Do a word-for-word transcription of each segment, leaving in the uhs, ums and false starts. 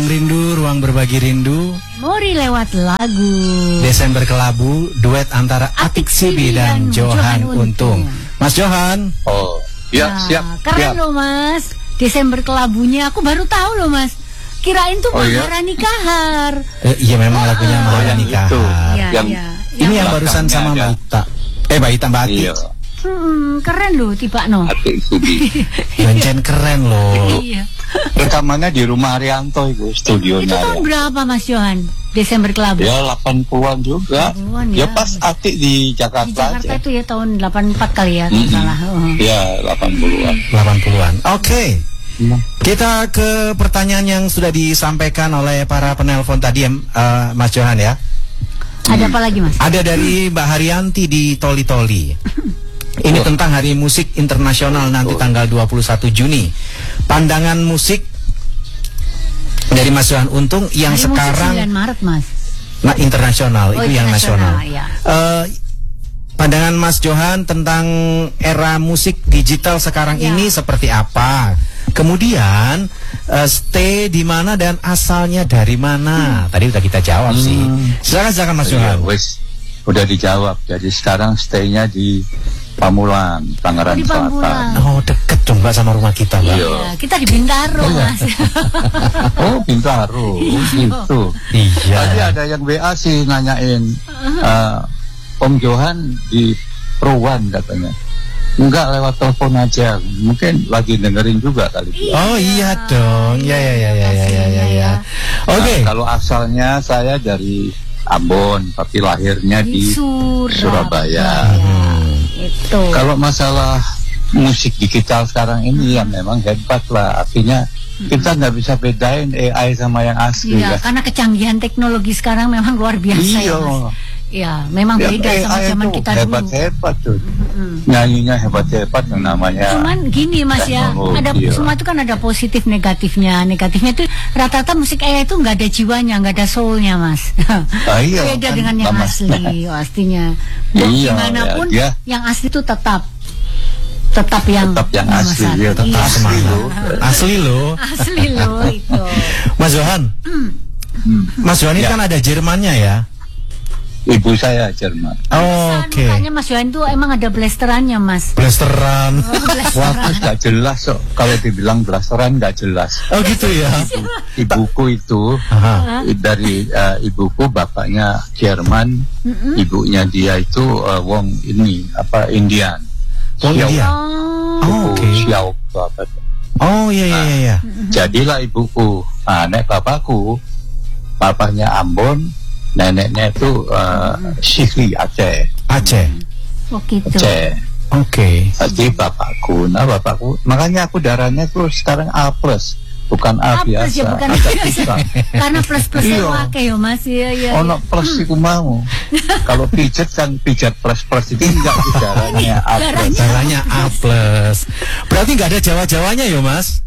Rindu, ruang berbagi rindu. Memori lewat lagu. Desember Kelabu, duet antara Atik Sibi dan, dan Johan Untung. Mas Johan. Oh, ya, nah, siap. Keren siap. loh Mas. Desember Kelabunya aku baru tahu loh Mas. Kirain tuh oh, Maharani iya? Kahar. Eh, iya memang lagunya ah, Maharani Kahar. Ya, yang, ya. Ini yang barusan sama Mbak Ita. Eh Mbak Ita, Mbak Atik. Iya. Hmm, keren loh tiba no. Atik Sibi. Bencen keren loh. Iya. Rekamannya di rumah Arianto itu, studionya. Itu tahun ya. berapa Mas Johan? Desember Kelabu? Ya delapan puluhan juga. delapan puluhan, ya. ya pas Atik di Jakarta. Di Jakarta aja. itu ya tahun delapan puluh empat kali ya, mm-hmm. salah. Uh. Ya, delapan puluhan. delapan puluhan. Oke. Okay. Hmm. Kita ke pertanyaan yang sudah disampaikan oleh para penelpon tadi, uh, Mas Johan ya. Ada apa lagi Mas? Ada dari Mbak Haryanti di Toli Toli. Ini oh. tentang Hari Musik Internasional nanti oh. tanggal dua puluh satu Juni. Pandangan musik dari Mas Johan Untung yang Hari sekarang sembilan Maret Mas. Nah, internasional oh, itu yang nasional. Ya. Uh, pandangan Mas Johan tentang era musik digital sekarang ya. Ini seperti apa? Kemudian uh, stay di mana dan asalnya dari mana? Hmm. Tadi udah kita jawab hmm. sih. Silakan silakan Mas Johan. Ya, wes, udah dijawab. Jadi sekarang stay-nya di Pamulang, Tangerang oh, Selatan. Oh, deket dong Mbak sama rumah kita, Mbak. Iya, kita di Bintaro, oh, Mas. Oh, Bintaro. Oh, gitu. Iya. Tadi ada yang W A sih nanyain uh, Om Johan di Prowan katanya. Enggak, lewat telepon aja. Mungkin lagi dengerin juga kali. Iya. Oh iya dong. Ya ya ya ya ya ya ya. ya. Oke. Okay. Nah, kalau asalnya saya dari Ambon, tapi lahirnya di, di Surabaya. Surabaya. Hmm. Itu. Kalau masalah musik digital sekarang ini ya memang hebat lah. Artinya kita nggak bisa bedain A I sama yang asli. Iya, ya. karena kecanggihan teknologi sekarang memang luar biasa iya. ya Mas. Ya, memang ya, beda sama zaman kita dulu. Hebat-hebat tuh. Mm-hmm. Nyanyinya hebat-hebat yang namanya. Cuman gini Mas ya, ada iya. semua itu kan ada positif negatifnya. Negatifnya itu rata-rata musik A I itu nggak ada jiwanya, nggak ada soulnya Mas. Ah, iya, beda kan, dengan yang nama. asli, pastinya. Iya, Gimana pun ya, yang asli itu tetap tetap yang tetap yang asli, ya, tetap iya. asli loh. Asli loh. Asli loh itu. Mas Johan. Hmm. Mas Johan ini ya. Kan ada Jermannya ya? Ibu saya Jerman. Oh, oke. Okay. Makanya Mas Johan itu emang ada blasterannya Mas. Blasteran. Oh, blasteran. Wah, nggak jelas kok. So. Kalau dibilang blasteran nggak jelas. Oh gitu ya. Ibu, ibuku itu Aha. dari uh, ibuku bapaknya Jerman, mm-hmm. ibunya dia itu uh, wong ini apa Indian. Wong India. Oh, oke. Okay. Xiao apa? Oh iya iya iya. iya. Nah, jadilah ibuku. Nah, nek bapakku, bapaknya Ambon. Neneknya itu uh, Syihri Aceh. Aceh. Oh gitu. Aceh. Oke. Okay. Jadi bapakku, nah bapakku, makanya aku darahnya tuh sekarang A plus, bukan A, A biasa. Ya, bukan biasa. Karena plus plus itu akeh ya Mas ya ya. Ono plus iku mau. Kalau pijet kan pijat plus plus itu enggak darahnya A plus. Darahnya A plus. Berarti nggak ada Jawa-Jawanya ya Mas?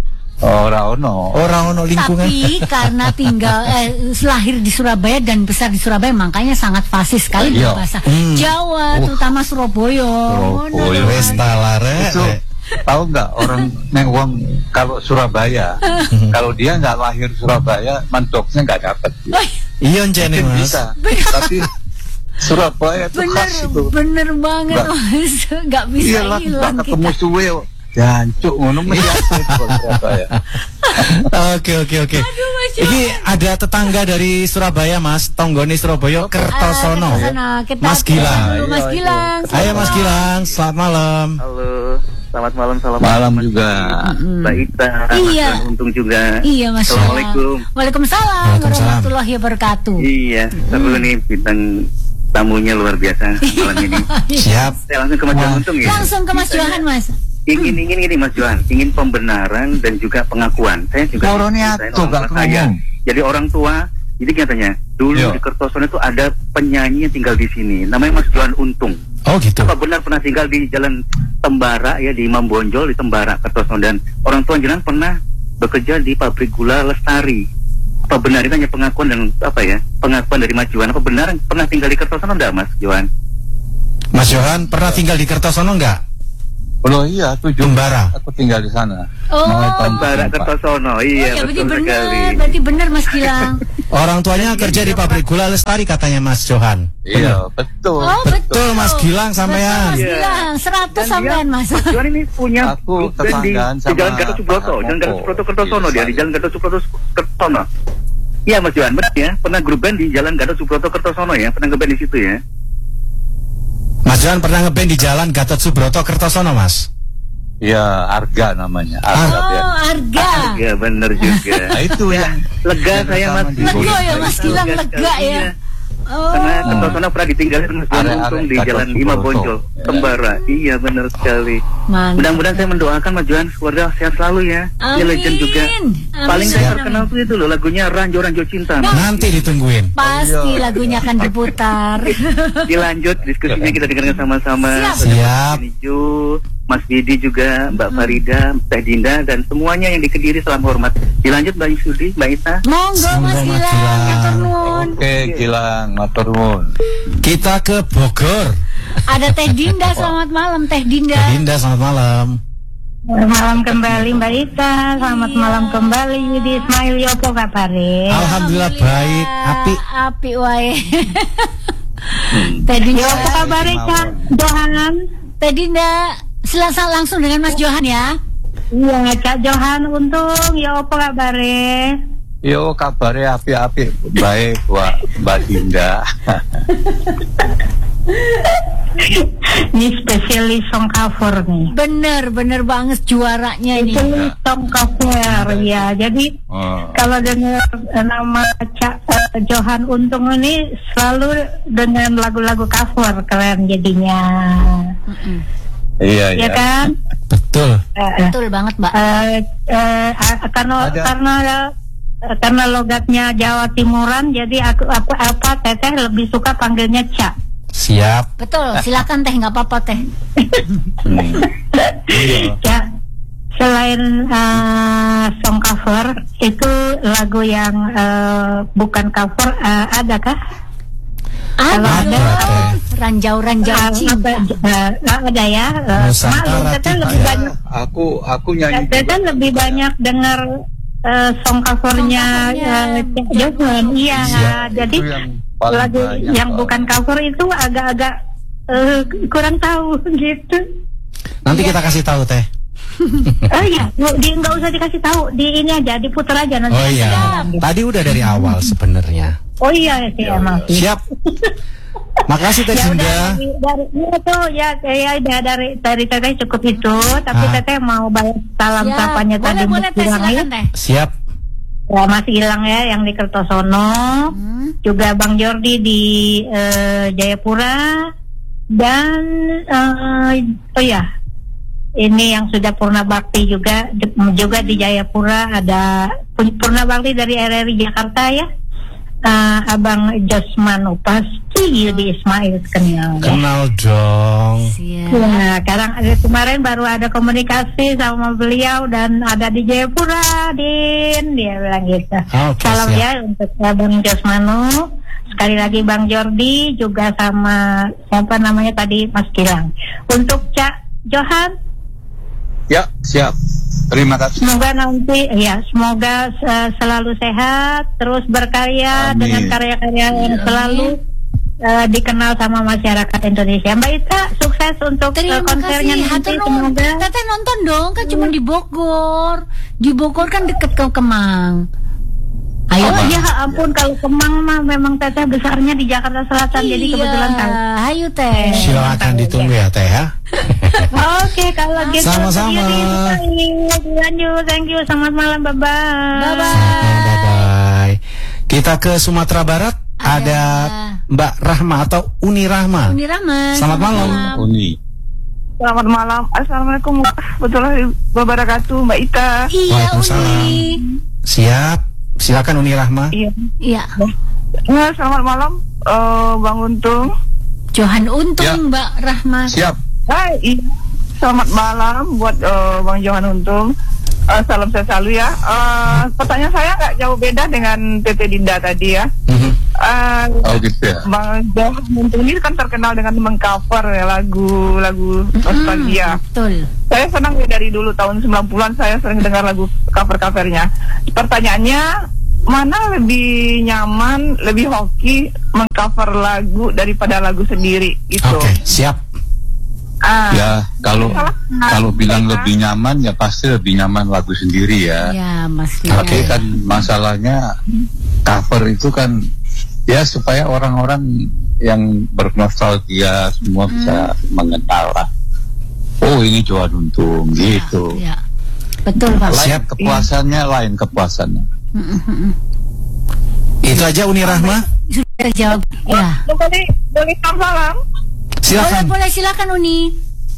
Ora ono. Ora ono lingkungan. Tapi karena tinggal eh, lahir di Surabaya dan besar di Surabaya makanya sangat fasih sekali iya. bahasa hmm. Jawa, uh. terutama Surabaya. Surabaya. Wes talare. Itu tahu nggak orang neng wong kalau Surabaya, kalau dia nggak lahir Surabaya, mantoknya nggak dapat. Iya jene Mas. Bisa. Tapi Surabaya itu bener, khas itu. Bener banget Nggak. Mas, nggak bisa Iyalah, hilang kita. Ketemu suwe jancuk ngono mesti Surabaya. Oke oke oke. Ini ada tetangga dari Surabaya Mas, tonggone Surabaya Kertosono. Ah, Mas Gilang. Halo, Mas Gilang. Ayo Mas Gilang, selamat malam. Halo, selamat malam, salam malam juga. Mbak Ita, iya. Mas Untung juga. Iya Mas. Assalamualaikum. Waalaikumsalam warahmatullahi wabarakatuh. Iya, seru nih bintang tamunya luar biasa malam ini. Siap. Saya langsung ke Mas Johan Untung ya. Langsung ke Mas Johan Mas. Ingin ingin ini Mas Johan, ingin pembenaran dan juga pengakuan. Saya juga Koroniat tuh gak saya. Jadi orang tua, jadi katanya dulu Yo. di Kertosono itu ada penyanyi yang tinggal di sini, namanya Mas Johan Untung. Oh gitu. Apa benar pernah tinggal di Jalan Tembara ya, di Imam Bonjol di Tembara Kertosono, dan orang tua jenengan pernah bekerja di pabrik gula Lestari. Apa benar itu hanya pengakuan dan apa ya? Pengakuan dari Mas Johan. Apa benar pernah tinggal di Kertosono enggak Mas Johan? Mas Johan pernah tinggal di Kertosono enggak? Oh iya, tujuh Tembara. aku tinggal di sana. Oh, Mulai tahun Tembara empat. Kertosono. Oh, Iya, ya, berarti betul benar, sekali. berarti benar Mas Gilang. Orang tuanya kerja di pabrik gula Lestari katanya Mas Johan. Iya, betul. Oh, Betul Mas Gilang sampean. Betul, Mas Iya. Gilang, seratus Dan dia- sampean Mas. Mas Johan ini punya Aku grup band di, tetanggaan di sama Jalan Gatot Subroto, Pak Jalan Gatot Harmoko. Subroto Kertosono Iya, dia di Jalan Gatot Subroto Kertosono. Iya Mas Johan, benar ya. Pernah grup band di Jalan Gatot Subroto Kertosono ya, pernah ngeband di situ ya. Mas Johan pernah ngeband di Jalan Gatot Subroto Kertosono, Mas? Iya, Arga namanya. Ah. Arga Oh, band. harga. Iya benar juga. Nah, itu yang Lega yang saya sama Mas. di Lega ya, Mas itu. Gilang, lega sekali, ya. iya. Oh. Karena Kertosono pernah ditinggalin Mas Johan Area-area Untung di Gatot Jalan Subroto. Ima Bonjol, Ya. Tembara. Iya benar sekali. Mantap. Mudah-mudahan saya mendoakan Mas Johan keluarga sehat selalu ya. Dia Amin. legend juga. Amin, Paling saya amin, terkenal tuh itu loh lagunya Ranjo Ranjo Cinta. Nah. Nanti ditungguin. Pasti Oh, iya. lagunya akan diputar. Dilanjut diskusinya kita dengarkan sama-sama. Siap. Siap. Ju, Mas Didi juga, Mbak Farida, Teh Dinda dan semuanya yang di Kediri salam hormat. Dilanjut Mbak Yusudi, Mbak Ita. Monggo Monggo, Mas Mas Gilang, Gilang. matur nuwun. Oke, Gilang, matur nuwun. Kita ke Bogor. Ada Teh Dinda, selamat malam Teh Dinda. Teh Dinda, selamat malam. Selamat malam kembali Mbak Ita, selamat Iya. malam kembali di Ismail Yopo kabare. Alhamdulillah baik, api. Api wae. Teh Dinda. Yo apa kabare Kak Johan? Teh Dinda, silakan langsung dengan Mas Johan ya. Iya Kak Johan Untung, yo apa kabare? Yo, kabarnya api-api. Baik, Wak, Mbak Dinda. Ini spesialis song cover nih. Bener, bener banget juaranya ini. Spesialis song cover ya. Jadi Oh. kalau dengar eh, nama Cak eh, Johan Untung ini selalu dengan lagu-lagu cover, keren jadinya. Mm-mm. Iya, Ya iya. kan? Betul. Eh, eh. Betul banget, Mbak. Eh, eh, a- karena Ada. karena eh, karena logatnya Jawa Timuran, jadi aku apa apa Teteh lebih suka panggilnya Cak. Siap. Betul, silakan Teh, nggak apa-apa Teh. Hmm. Iya. Ya, selain eh, song cover itu lagu yang eh, bukan cover eh, adakah? Kalau Ada ada, dong, ranjau-ranjau Eh, cinta. eh, ada ya. Eh, Nusantara maklum, Teteh Cinta. lebih Ya, banyak. aku aku nyanyi Teteh lebih banyak dengar eh, song covernya Song covernya. eh, Cak Johan. Iya, Iya, jadi itu yang paling lagu banyak, yang Pak. bukan cover itu agak-agak eh, kurang tahu gitu. Nanti kita kasih tahu Teh. Oh iya, Bu, di nggak usah dikasih tahu, di ini aja diputar aja nanti. Oh iya. Siap. Tadi udah dari awal sebenarnya. Oh iya sih emang. Siap. Makasih Teh Ya udah Dinda. dari, dari ya tuh ya kayak ya, dari dari Teteh cukup itu, tapi Ah. Teteh mau balas salam Ya, sapanya tadi boleh, boleh Teh, Mas Gilang ya. silakan Teh. Siap. Ya, Mas Gilang ya yang di Kertosono, Hmm. juga Bang Jordi di eh, Jayapura dan eh, oh ya ini yang sudah Purna Bakti juga juga di Jayapura, ada Purna Bakti dari R R I Jakarta ya. Eh, Abang Josman pasti di Ismail kenal ya. Kenal dong. Siap. Nah, sekarang ada kemarin baru ada komunikasi sama beliau dan ada di Jayapura, Din, dia bilang gitu. Oke, Salam siap. ya untuk Bang Josmanu. Sekali lagi Bang Jordi juga sama siapa namanya tadi Mas Gilang. Untuk Cak Johan, Ya, siap. Terima kasih. semoga nanti ya semoga eh, selalu sehat, terus berkarya Amin. dengan karya-karya yang selalu eh, dikenal sama masyarakat Indonesia. Mbak Ita, sukses untuk eh, Terima konsernya kasih. nanti. Hatur nuhun. Semoga Teteh nonton dong, kan cuma di Bogor. Di Bogor kan deket ke Kemang. Ayo. Oh iya ampun, kalau Kemang mah memang Teteh besarnya di Jakarta Selatan, jadi kebetulan tahu. Ayo Teh. Silakan ditunggu ya Teh ya. Oke, kalau gitu Sama-sama. lanjut, thank you, selamat malam, bye bye. Bye bye. Bye bye. Kita ke Sumatera Barat. Ada Mbak Rahma atau Uni Rahma. Uni Rahma. Selamat malam. Uni. Selamat malam. Assalamualaikum warahmatullahi wabarakatuh, Mbak Ita. Iya Waalaikumsalam. Uni. Siap. Silakan Uni Rahma. Iya. Iya. Nah, selamat malam, eh, Bang Untung. Johan Untung Ya. Mbak Rahma. Siap. Hai, iya. Selamat malam buat eh, Bang Johan Untung. Eh, salam sehat selalu ya. Eh, pertanyaan saya nggak jauh beda dengan Tete Dinda tadi ya. Mhm. uh, Oh gitu ya. Bang Johan Untung ini kan terkenal dengan mengcover ya, lagu-lagu nostalgia. Hmm, betul. Saya senang ya dari dulu tahun sembilan puluhan saya sering dengar lagu cover-covernya. Pertanyaannya, mana lebih nyaman, lebih hoki mengcover lagu daripada lagu sendiri gitu? Oke, siap. Ah, Ya kalau salah. kalau bilang Saya- lebih nyaman ya pasti lebih nyaman lagu sendiri ya. Ya, Mas Tapi Firda. kan masalahnya cover itu kan ya supaya orang-orang yang bernostalgia semua bisa mengenal lah. Oh ini Johan Untung gitu. Ya, betul Pak. Lain Siap. kepuasannya, lain kepuasannya. Itu aja Uni Rahma. Sudah terjawab. Ya. Boleh, boleh salam. Boleh, Silakan. boleh silakan Uni.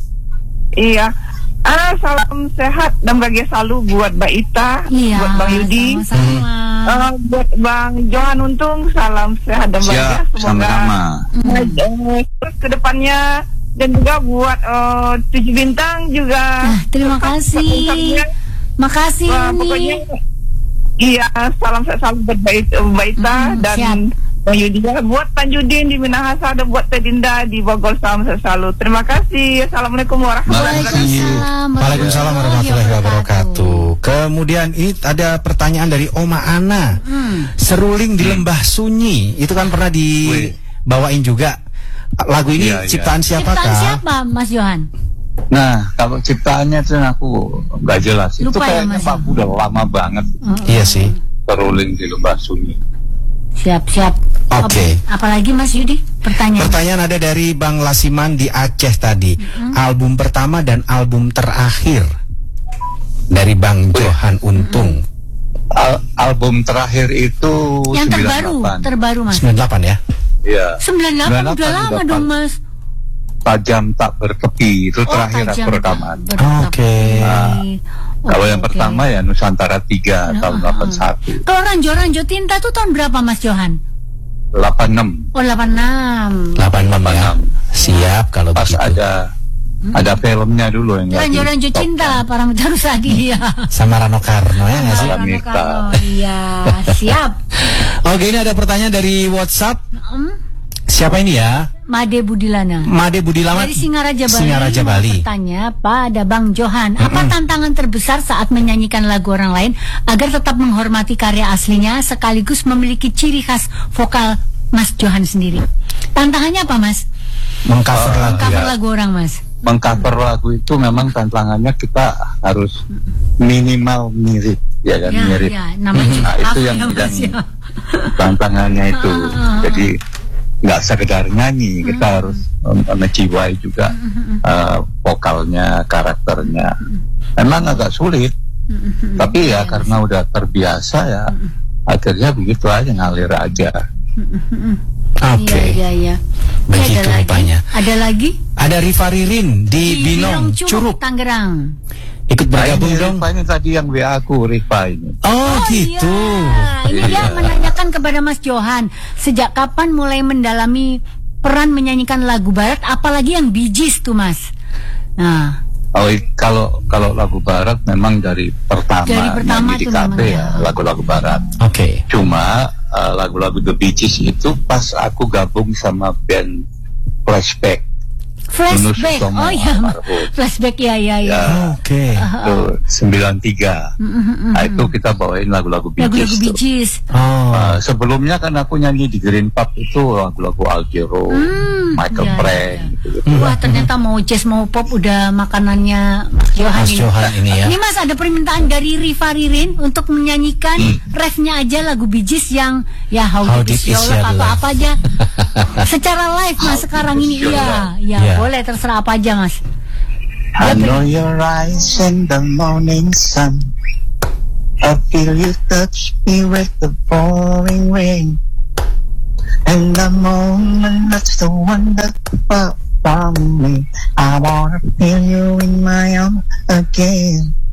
Iya. Ah, salam sehat dan bahagia selalu buat Mbak Ita, Iya. buat Bang Yudi, Sama-sama. ah, buat Bang Johan Untung, salam sehat dan bahagia. Siap, sama-sama. eh, terus ke depannya, dan juga buat eh, Tujuh Bintang juga. Nah, terima tetap kasih. konsernya. Makasih Wah, Uni. pokoknya iya, salam sehat selalu buat Mbak Ita, Mbak Ita Mm, dan siap. Bang Yudi, buat Tanjudin di Minahasa, dan buat Tedinda di Bogor, salam sehat selalu. Terima kasih. Assalamualaikum warahmatullahi wabarakatuh. Waalaikumsalam. Waalaikumsalam warahmatullahi wabarakatuh. Kemudian ini ada pertanyaan dari Oma Ana. Hmm. Seruling di Lembah Sunyi, itu kan pernah dibawain juga. Lagu ini Iya, iya. ciptaan siapakah? Ciptaan siapa Mas Johan? Nah kalau ciptaannya itu aku nggak jelas. Itu Lupa ya, kayaknya Mas, Pak ya? udah lama banget. Iya sih. Teruling di Lembah Sunyi. Siap, siap. Oke. Apa- Apalagi Mas Yudi? Pertanyaan. Pertanyaan ada dari Bang Lasiman di Aceh tadi. Album pertama dan album terakhir dari Bang Johan Untung. Al- album terakhir itu Yang terbaru, sembilan puluh delapan. terbaru Mas. sembilan puluh delapan ya? Iya. sembilan puluh delapan udah sembilan puluh delapan lama udah dong pas. Mas. Tajam tak bertepi itu terakhir tajam aku rekaman. tak bertepi. Oke. Nah, Oh, Kalau yang oke. pertama ya Nusantara tiga Nah, tahun ah, delapan ah. puluh satu. Kalau Ranjo-Ranjo Tinta tuh tahun berapa Mas Johan? delapan puluh enam. Oh delapan puluh enam. delapan puluh enam ya. Siap kalau Pas begitu. ada ada filmnya dulu yang lagi Ranjo-Ranjo top. Cinta Paramitha Rusadi ya. Sama Rano Karno ya nggak sih? Sama Rano Mita. Karno, iya, siap. Oke, ini ada pertanyaan dari WhatsApp. Hmm, Siapa ini ya? Made Budilana. Made Budilama. Dari Singaraja Bali. Singaraja mau Bali. Bertanya pada Bang Johan, apa tantangan terbesar saat menyanyikan lagu orang lain agar tetap menghormati karya aslinya sekaligus memiliki ciri khas vokal Mas Johan sendiri? Tantangannya apa Mas? Mengcover lagu. Cover ya. lagu orang Mas. Mengcover lagu itu memang tantangannya kita harus minimal mirip ya kan Ya, mirip. ya, namanya juga Nah, itu cover yang ya, Mas, yang ya. tantangannya itu. Ah, ah, ah. Jadi nggak sekedar nyanyi, kita harus um, menjiwai juga uh, vokalnya, karakternya. Memang agak sulit, tapi ya karena udah terbiasa ya, akhirnya begitu aja, ngalir aja. Oke. Iya, iya, iya. Begitu Ada lagi? rupanya. Ada lagi? Ada Rifa Ririn di, Binong, Curug. Tangerang. Ikut Nah, bergabung ini dong. Rifa ini tadi yang W A aku, Rifa ini. Oh, gitu. Iya. Ini dia Iya. menanyakan kepada Mas Johan, sejak kapan mulai mendalami peran menyanyikan lagu barat, apalagi yang Bee Gees tuh Mas? Nah, Oh, i- kalau kalau lagu barat memang dari pertama, Dari pertama nyanyi di tuh kafe memang, ya, ya. lagu-lagu barat. Oke. Cuma uh, lagu-lagu The Bee Gees itu pas aku gabung sama band Flashback. flashback. Sutomo, Oh iya, almarhum. flashback ya, ya, ya. Ya, Oke. itu sembilan puluh tiga. Nah, itu kita bawain lagu-lagu Bee Lagu-lagu Gees Bee tuh. Gees. Oh. Uh, sebelumnya kan aku nyanyi di Green Pub itu lagu-lagu Al Jarreau, Hmm, Michael iya, Frank iya. gitu. Wah, ternyata mau jazz mau pop udah makanannya Mas Johan Mas ini. Johan ini ya. Ini Mas ada permintaan dari Rifa Ririn untuk menyanyikan refnya aja lagu Bee Gees yang ya How, How Deep Is Deep Your Is Love Your atau Love. apa aja. Secara live Mas How sekarang Deep ini Is Your iya, Love. ya Iya. boleh terserah apa aja Mas. I know your eyes in the morning sun. I feel you touch me with the pouring rain. And the moment that's the one that far from me, I wanna feel you in my arms again.